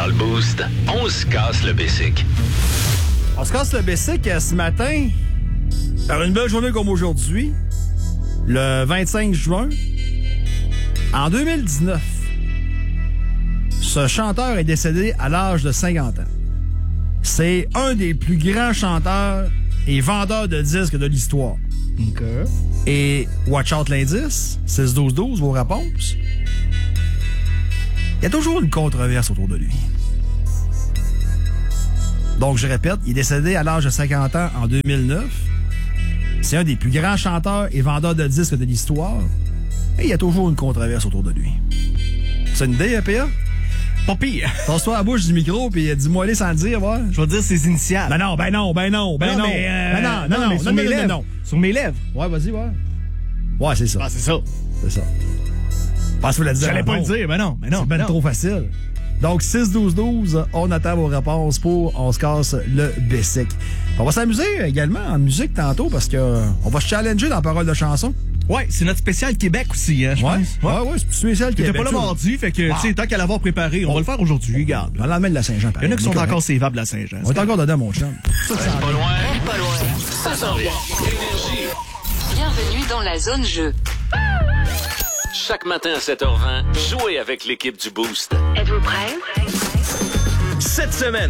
Dans le Boost, on se casse le basic. On se casse le basic ce matin par une belle journée comme aujourd'hui, le 25 juin. En 2019, ce chanteur est décédé à l'âge de 50 ans. C'est un des plus grands chanteurs et vendeurs de disques de l'histoire. OK. Et watch out l'indice, 6-12-12, vos réponses. Il y a toujours une controverse autour de lui. Donc, je répète, il est décédé à l'âge de 50 ans en 2009. C'est un des plus grands chanteurs et vendeurs de disques de l'histoire. Et il y a toujours une controverse autour de lui. C'est une idée, PA? Pas pire. Passe-toi à la bouche du micro puis dis-moi les sans le dire, ouais. Je vais dire ses initiales. Ben non. Non, sur mes lèvres. Non. Sur mes lèvres. Ouais, vas-y, ouais. Ouais, c'est ça. Ah, c'est ça. C'est ça. Pense que vous la dire. J'allais pas le dire, mais non. C'est ben trop facile. Donc, 6-12-12, on attend vos réponses pour On se casse le basic. On va s'amuser également en musique tantôt parce que on va se challenger dans paroles de chansons. Ouais, c'est notre spécial Québec aussi, hein, je pense. Ouais, c'est spécial Québec. T'étais pas là mardi, fait que, tu sais, tant qu'à l'avoir préparé, on va le faire aujourd'hui, regarde. On l'emmène de la Saint-Jean. Il y en a qui sont encore sévables de la Saint-Jean. On est encore dedans, mon chum. Pas loin. Ça s'en vient. Énergie. Bienvenue dans la zone jeu. Chaque matin à 7h20, jouez avec l'équipe du Boost. Êtes-vous prêts? Cette semaine,